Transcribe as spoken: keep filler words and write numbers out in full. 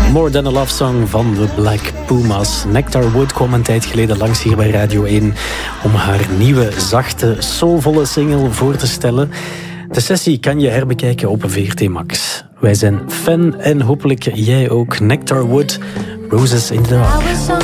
More Than a Love Song van de Black Pumas. Nectar Wood kwam een tijd geleden langs hier bij Radio één om haar nieuwe, zachte, soulvolle single voor te stellen. De sessie kan je herbekijken op V R T Max. Wij zijn fan en hopelijk jij ook. Nectar Wood, Roses in the Dark.